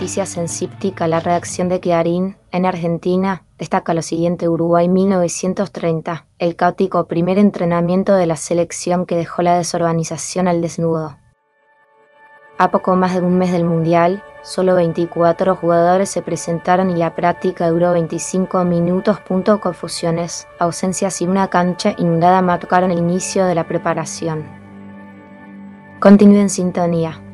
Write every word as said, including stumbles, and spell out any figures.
noticias en Cíptica, la redacción de Clarín, en Argentina, destaca lo siguiente: Uruguay mil novecientos treinta, el caótico primer entrenamiento de la selección que dejó la desorganización al desnudo. A poco más de un mes del Mundial, solo veinticuatro jugadores se presentaron y la práctica duró veinticinco minutos. Confusiones, ausencias y una cancha inundada marcaron el inicio de la preparación. Continúe en sintonía.